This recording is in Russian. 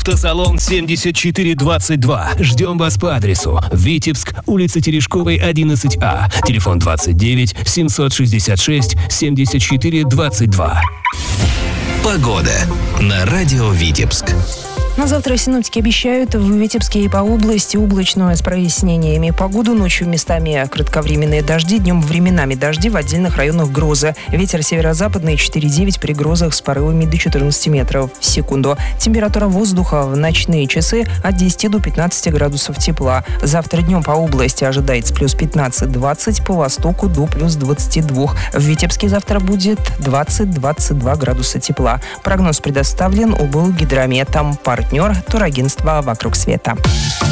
Автосалон 7422. Ждем вас по адресу: Витебск, улица Терешковой, 11А. Телефон 29 766 74 22. Погода на радио Витебск. На завтра синоптики обещают в Витебске и по области облачную с прояснениями погоду. Ночью местами кратковременные дожди, днем временами дожди, в отдельных районах грозы. Ветер северо-западный 4,9 при грозах с порывами до 14 метров в секунду. Температура воздуха в ночные часы от 10 до 15 градусов тепла. Завтра днем по области ожидается плюс 15-20, по востоку до плюс 22. В Витебске завтра будет 20-22 градуса тепла. Прогноз предоставлен ОБЛ «Гидрометом». Партнер турагентства «Вокруг света».